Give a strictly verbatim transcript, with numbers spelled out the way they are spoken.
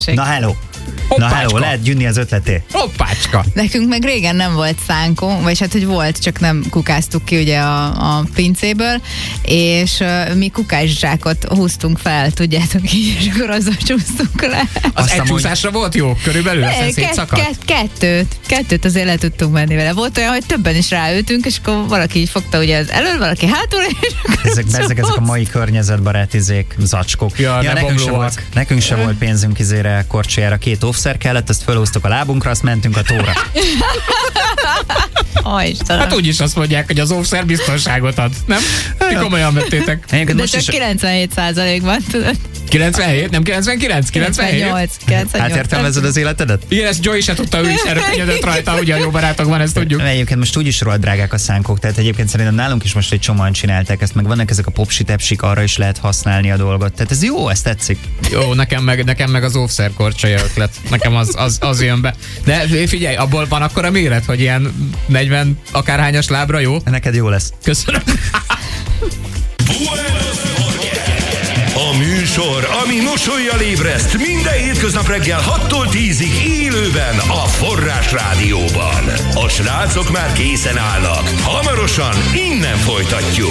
Na hello! Hoppácska. Na hello, lehet gyűnni az ötleté. Hoppácska! Nekünk meg régen nem volt szánkó, vagy hát, hogy volt, csak nem kukáztuk ki ugye a, a pincéből, és uh, mi kukászsákot húztunk fel, tudjátok így, és akkor azzal csúsztunk le. Az Azt egy csúszásra volt jó? Körülbelül aztán Ke- szétszakadt? ke- kettőt, kettőt azért le tudtunk menni vele. Volt olyan, hogy többen is ráültünk, és akkor valaki így fogta ugye az elől, valaki hátul, és Ezek, ezek, ezek a mai környezetbarát izék, zacskók. Ja, ne nekünk, se bomlóak. volt, nekünk se volt pénzünk izére, korcsolyára, két offszer kellett, azt fölhúztuk a lábunkra, azt mentünk a tóra. Ó, Istenem. Hát úgyis azt mondják, hogy az offszer biztonságot ad, nem? Ti komolyan vettétek. Egyébként De most csak is, kilencvenhét százalékban, tudod? kilencvenhét, nem kilencvenkilenc? kilencvenhét? kilencvennyolc, kilencvennyolc. átértelmezed az életedet? Igen, ezt Joey se tudta, ő is erőkönyödött rajta, ugye a jó barátokban, ezt tudjuk. Egyébként most úgyis rohadt drágák a szánkók, tehát egyébként szerintem nálunk is most egy csomóan csinálták ezt, meg vannak ezek a popsi-tepsik, arra is lehet használni a dolgot. Tehát ez jó, ez tetszik. Jó, nekem meg, nekem meg az offszer korcsolya ötlet. Nekem az, az, az jön be. De figyelj, abból van akkor a méret, hogy ilyen negyven akárhányas lábra jó? Neked jó lesz. Köszönöm. A műsor, ami mosollyal ébreszt minden hétköznap reggel hattól tízig élőben a Forrás Rádióban. A srácok már készen állnak. Hamarosan innen folytatjuk.